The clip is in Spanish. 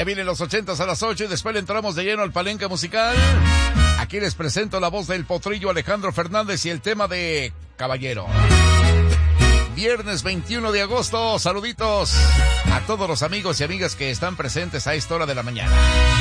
Ya vienen los 80s a las 8 y después le entramos de lleno al palenque musical. Aquí les presento la voz del potrillo Alejandro Fernández y el tema de Caballero. Viernes 21 de agosto, saluditos a todos los amigos y amigas que están presentes a esta hora de la mañana.